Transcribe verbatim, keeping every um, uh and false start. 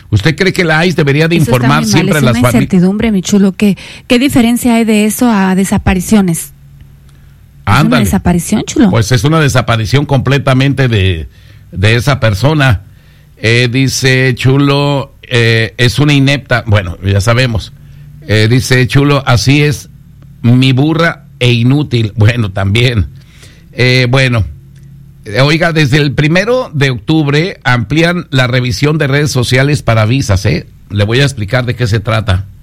¿Usted cree que la I C E debería de eso informar siempre a las familias? Es una incertidumbre, mi chulo. ¿Qué, ¿Qué diferencia hay de eso a desapariciones? Ándale. ¿Es una desaparición, chulo? Pues es una desaparición completamente de, de esa persona. Eh, dice Chulo, eh, es una inepta. Bueno, ya sabemos. Eh, dice Chulo, así es mi burra e inútil. Bueno, también. Eh, bueno, oiga, desde el primero de octubre amplían la revisión de redes sociales para visas, ¿eh? Le voy a explicar de qué se trata.